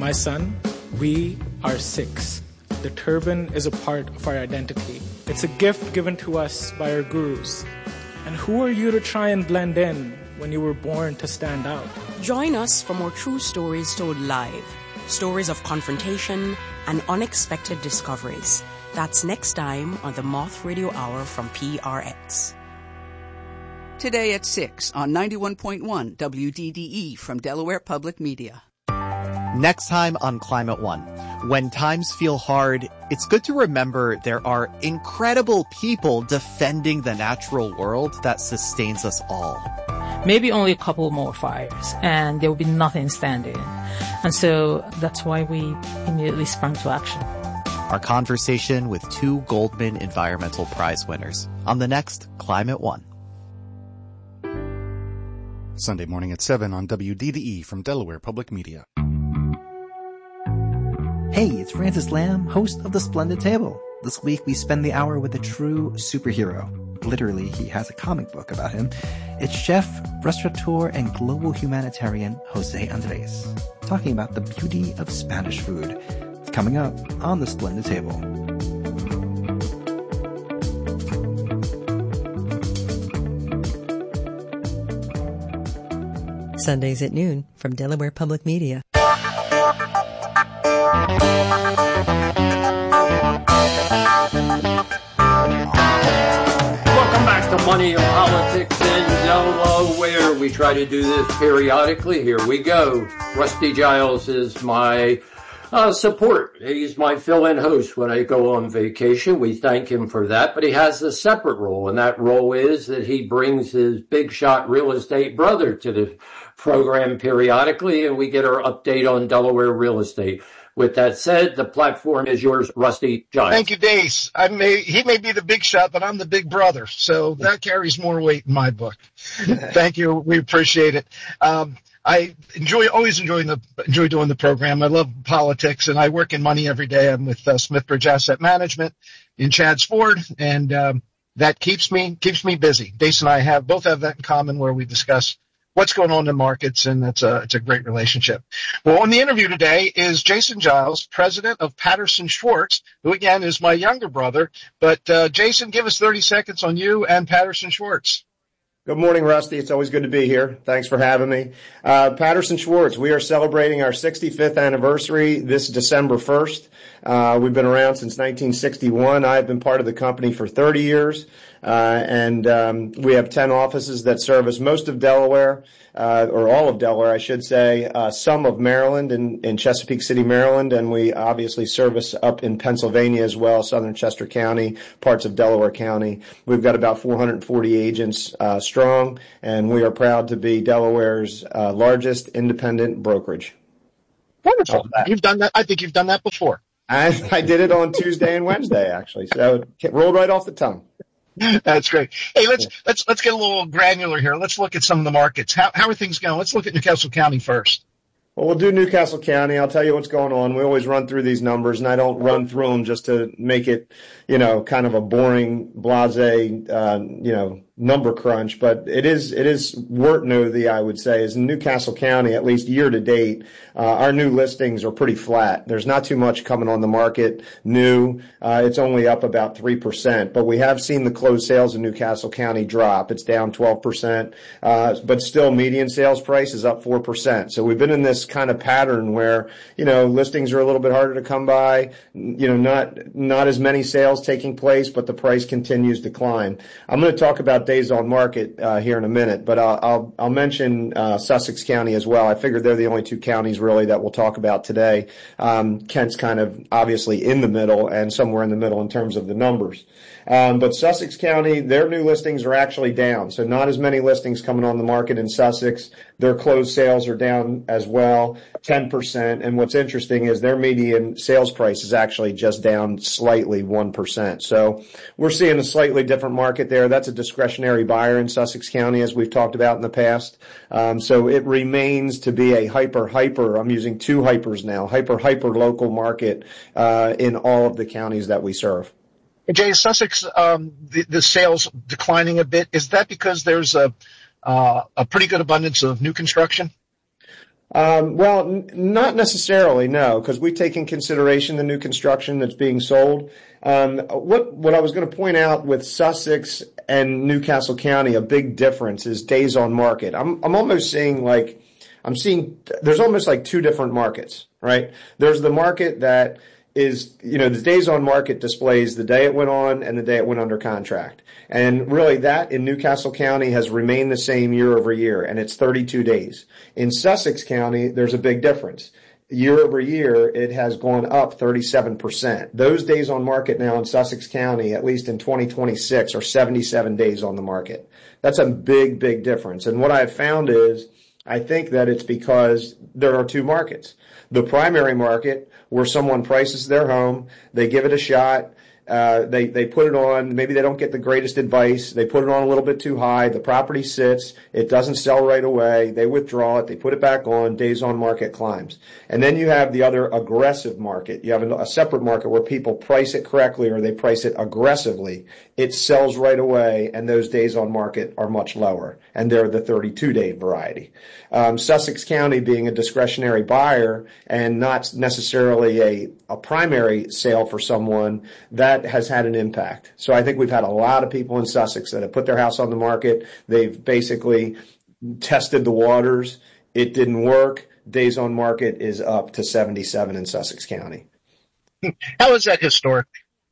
My son, we are Sikhs. The turban is a part of our identity. It's a gift given to us by our gurus. And who are you to try and blend in when you were born to stand out? Join us for more true stories told live. Stories of confrontation and unexpected discoveries. That's next time on the Moth Radio Hour from PRX. Today at 6 on 91.1 WDDE from Delaware Public Media. Next time on Climate One. When times feel hard, it's good to remember there are incredible people defending the natural world that sustains us all. Maybe only a couple more fires, and there will be nothing standing. And so that's why we immediately sprang to action. Our conversation with 2 Goldman Environmental Prize winners on the next Climate One. Sunday morning at 7 on WDDE from Delaware Public Media. Hey, it's Francis Lamb, host of The Splendid Table. This week we spend the hour with a true superhero. Literally, he has a comic book about him. It's chef, restaurateur, and global humanitarian Jose Andres, talking about the beauty of Spanish food. It's coming up on The Splendid Table. Sundays at noon from Delaware Public Media. Welcome back to Money and Politics in Delaware. We try to do this periodically. Here we go. Rusty Giles is my support. He's my fill-in host when I go on vacation. We thank him for that, but he has a separate role, and that role is that he brings his big shot real estate brother to the program periodically, and we get our update on Delaware real estate. With that said, the platform is yours, Rusty Giles. Thank you, Dace. He may be the big shot, but I'm the big brother, so that carries more weight in my book. Thank you. We appreciate it. I always enjoy doing the program. I love politics, and I work in money every day. I'm with Smithbridge Asset Management in Chadds Ford, and that keeps me busy. Dace and I both have that in common, where we discuss what's going on in the markets, and it's a great relationship. Well, on the interview today is Jason Giles, president of Patterson Schwartz, who again is my younger brother. But Jason, give us 30 seconds on you and Patterson Schwartz. Good morning, Rusty. It's always good to be here. Thanks for having me. Patterson Schwartz, we are celebrating our 65th anniversary this December 1st. We've been around since 1961. I've been part of the company for 30 years. And we have 10 offices that service most of Delaware, or all of Delaware, I should say, some of Maryland in Chesapeake City, Maryland, and we obviously service up in Pennsylvania as well, southern Chester County, parts of Delaware County. We've got about 440 agents strong, and we are proud to be Delaware's largest independent brokerage. Wonderful. You've done that. I think you've done that before. I did it on Tuesday and Wednesday, actually, so it rolled right off the tongue. That's great. Hey, let's get a little granular here. Let's look at some of the markets. How are things going? Let's look at Newcastle County first. Well, we'll do Newcastle County. I'll tell you what's going on. We always run through these numbers, and I don't run through them just to make it, kind of a boring, blasé, number crunch. But it is worthy, I would say, is in Newcastle County, at least year to date, our new listings are pretty flat. There's not too much coming on the market new. It's only up about 3%. But we have seen the closed sales in Newcastle County drop. It's down 12%. But still, median sales price is up 4%. So we've been in this kind of pattern where, listings are a little bit harder to come by, not as many sales taking place, but the price continues to climb. I'm going to talk about days on market here in a minute, but I'll mention Sussex County as well. I figured they're the only two counties really that we'll talk about today. Kent's kind of obviously in the middle and somewhere in the middle in terms of the numbers. But Sussex County, their new listings are actually down. So not as many listings coming on the market in Sussex. Their closed sales are down as well, 10%. And what's interesting is their median sales price is actually just down slightly, 1%. So we're seeing a slightly different market there. That's a discretionary buyer in Sussex County, as we've talked about in the past. So it remains to be a hyper, I'm using two hypers now, hyper local market in all of the counties that we serve. Jay, Sussex, the sales declining a bit. Is that because there's a pretty good abundance of new construction? Not necessarily, no, because we take in consideration the new construction that's being sold. What I was going to point out with Sussex and Newcastle County, a big difference is days on market. I'm almost seeing there's almost like two different markets, right? There's the market that is, the days on market displays the day it went on and the day it went under contract. And really that in Newcastle County has remained the same year over year, and it's 32 days. In Sussex County, there's a big difference. Year over year, it has gone up 37%. Those days on market now in Sussex County, at least in 2026, are 77 days on the market. That's a big, big difference. And what I've found is, I think that it's because there are two markets. The primary market, where someone prices their home, they give it a shot, they put it on, maybe they don't get the greatest advice, they put it on a little bit too high, the property sits, it doesn't sell right away, they withdraw it, they put it back on, days on market climbs. And then you have the other aggressive market. You have a separate market where people price it correctly or they price it aggressively. It sells right away, and those days on market are much lower, and they're the 32-day variety. Sussex County being a discretionary buyer and not necessarily a primary sale for someone, that has had an impact. So I think we've had a lot of people in Sussex that have put their house on the market. They've basically tested the waters. It didn't work. Days on market is up to 77 in Sussex County. How is that historic?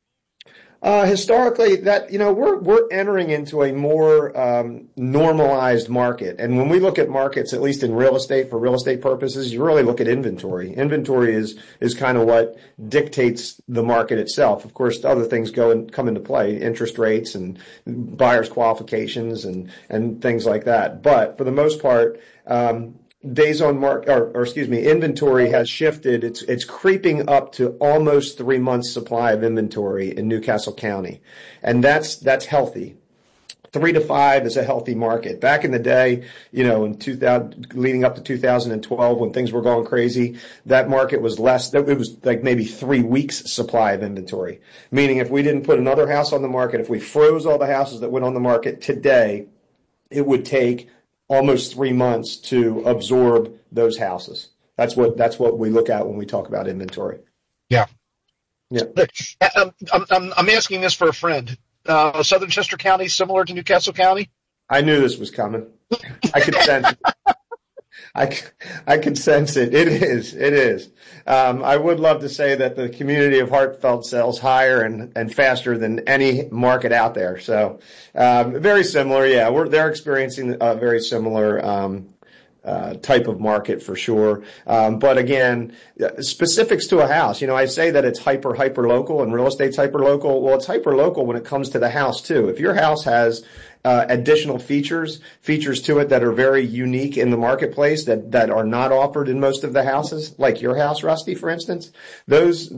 Historically, that we're entering into a more normalized market, and when we look at markets, at least in real estate, for real estate purposes, you really look at inventory. Inventory is kind of what dictates the market itself. Of course, other things come into play, interest rates and buyers' qualifications and things like that. But for the most part, days on market, inventory has shifted. It's creeping up to almost 3 months supply of inventory in Newcastle County. And that's healthy. 3 to 5 is a healthy market. Back in the day, in 2000, leading up to 2012, when things were going crazy, that market was less. It was like maybe 3 weeks supply of inventory. Meaning if we didn't put another house on the market, if we froze all the houses that went on the market today, it would take almost 3 months to absorb those houses. That's what we look at when we talk about inventory. Yeah. I'm asking this for a friend. Southern Chester County similar to Newcastle County? I knew this was coming. I could sense it. I could sense it. It is. I would love to say that the community of Hartfeld sells higher and faster than any market out there. So, very similar. Yeah, they're experiencing a very similar, type of market for sure. But again, specifics to a house, I say that it's hyper local and real estate's hyper local. Well, it's hyper local when it comes to the house too. If your house has additional features to it that are very unique in the marketplace that are not offered in most of the houses, like your house, Rusty, for instance, those